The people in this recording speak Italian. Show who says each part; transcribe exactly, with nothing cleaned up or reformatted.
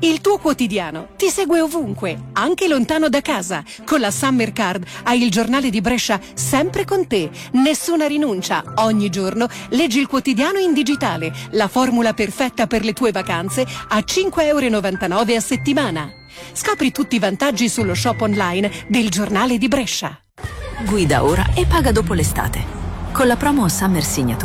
Speaker 1: Il tuo quotidiano ti segue ovunque, anche lontano da casa. Con la Summer Card hai il giornale di Brescia sempre con te. Nessuna rinuncia. Ogni giorno leggi il quotidiano in digitale. La formula perfetta per le tue vacanze a cinque e novantanove euro a settimana. Scopri tutti i vantaggi sullo shop online del giornale di Brescia.
Speaker 2: Guida ora e paga dopo l'estate. Con la promo Summer Signature